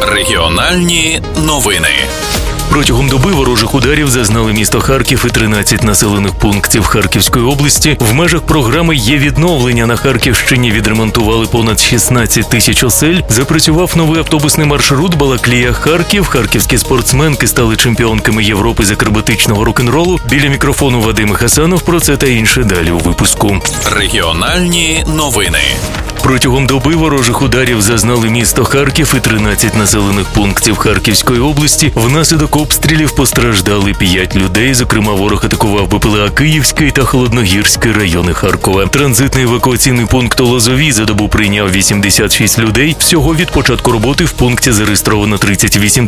Регіональні новини. Протягом доби ворожих ударів зазнали місто Харків і 13 населених пунктів Харківської області. В межах програми «Є відновлення» на Харківщині відремонтували понад 16 тисяч осель. Запрацював новий автобусний маршрут Балаклія-Харків. Харківські спортсменки стали чемпіонками Європи з акробатичного рок-н-ролу. Біля мікрофону Вадим Гасанов. Про це та інше далі у випуску. Регіональні новини. Протягом доби ворожих ударів зазнали місто Харків і 13 населених пунктів Харківської області. Внаслідок обстрілів постраждали 5 людей. Зокрема, ворог атакував БПЛА Київський та Холодногірський райони Харкова. Транзитний евакуаційний пункт у Лозовій за добу прийняв 86 людей. Всього від початку роботи в пункті зареєстровано 38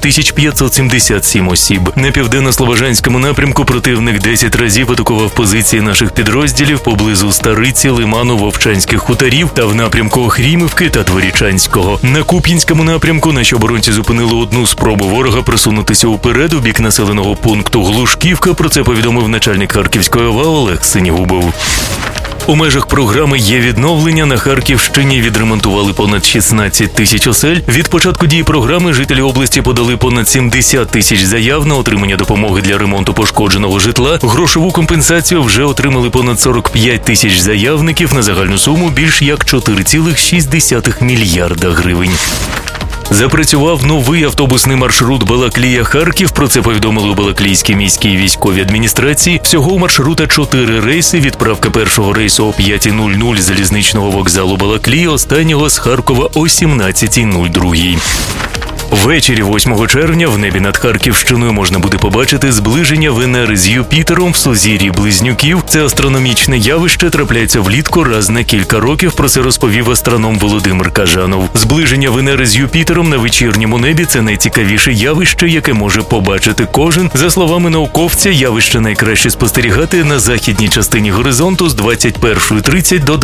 577 осіб. На південно-слобожанському напрямку противник 10 разів атакував позиції наших підрозділів поблизу Стариці, Лиману, Вовчанських хуторів та в напрямку Охрімівки та Дворічанського. На Куп'янському напрямку наші оборонці зупинили одну спробу ворога просунутися уперед у бік населеного пункту Глушківка. Про це повідомив начальник Харківської ОВА Олег Синігубов. У межах програми «Є відновлення» на Харківщині відремонтували понад 16 тисяч осель. Від початку дії програми жителі області подали понад 70 тисяч заяв на отримання допомоги для ремонту пошкодженого житла. Грошову компенсацію вже отримали понад 45 тисяч заявників на загальну суму більш як 4,6 мільярда гривень. Запрацював новий автобусний маршрут Балаклія-Харків. Про це повідомили у Балаклійській міській військовій адміністрації. Всього у маршрута 4 рейси. Відправка першого рейсу о 5:00 з залізничного вокзалу Балаклії, останнього з Харкова о 17:02. Ввечері 8 червня в небі над Харківщиною можна буде побачити зближення Венери з Юпітером в сузір'ї Близнюків. Це астрономічне явище трапляється влітку раз на кілька років, про це розповів астроном Володимир Кажанов. Зближення Венери з Юпітером на вечірньому небі – це найцікавіше явище, яке може побачити кожен. За словами науковця, явище найкраще спостерігати на західній частині горизонту з 21:30 до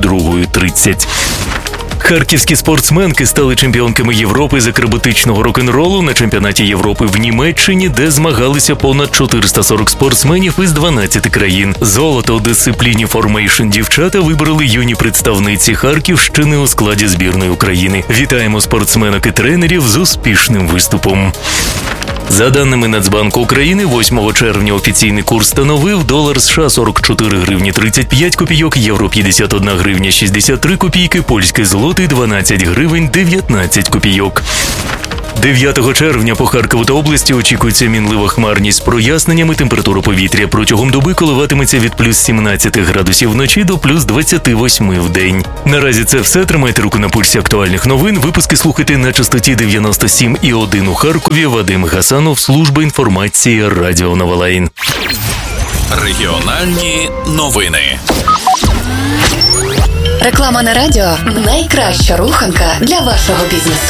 22:30. Харківські спортсменки стали чемпіонками Європи з акробатичного рок-н-ролу на чемпіонаті Європи в Німеччині, де змагалися понад 440 спортсменів із 12 країн. Золото у дисципліні формейшн дівчата вибороли юні представниці Харківщини у складі збірної України. Вітаємо спортсменок і тренерів з успішним виступом. За даними Нацбанку України, 8 червня офіційний курс становив долар США 44 гривні 35 копійок, євро 51 гривня 63 копійки, польський злотий 12 гривень 19 копійок. 9 червня по Харкову та області очікується мінлива хмарність з проясненнями. Температура повітря протягом доби коливатиметься від плюс 17 градусів вночі до плюс 28 в день. Наразі це все. Тримайте руку на пульсі актуальних новин. Випуски слухайте на частоті 97,1 у Харкові. Вадим Гасанов, служба інформації Радіо Новолайн. Регіональні новини. Реклама на радіо – найкраща руханка для вашого бізнесу.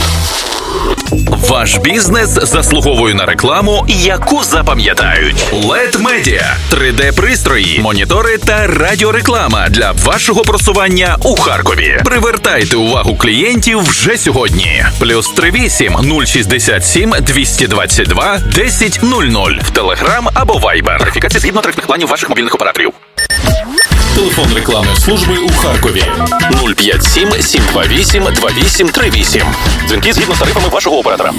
Ваш бізнес заслуговує на рекламу, яку запам'ятають. LED Media – 3D-пристрої, монітори та радіореклама для вашого просування у Харкові. Привертайте увагу клієнтів вже сьогодні. +38 067 222 1000 в Telegram або Viber. Верифікація згідно тарифних планів ваших мобільних операторів. Телефон рекламної служби у Харкові 057 728 2838. Дзвінки згідно з тарифами вашого оператора.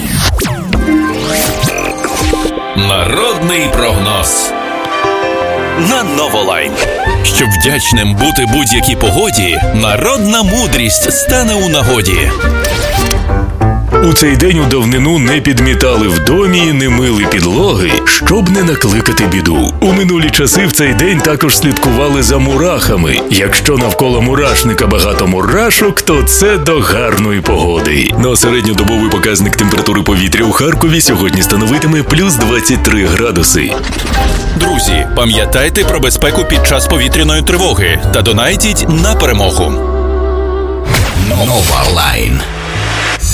Народний прогноз на Новолайн. Щоб вдячним бути будь-якій погоді, народна мудрість стане у нагоді. У цей день у давнину не підмітали в домі, не мили підлоги, щоб не накликати біду. У минулі часи в цей день також слідкували за мурахами. Якщо навколо мурашника багато мурашок, то це до гарної погоди. Ну а середньодобовий показник температури повітря у Харкові сьогодні становитиме плюс 23 градуси. Друзі, пам'ятайте про безпеку під час повітряної тривоги та донайтіть на перемогу. Новолайн.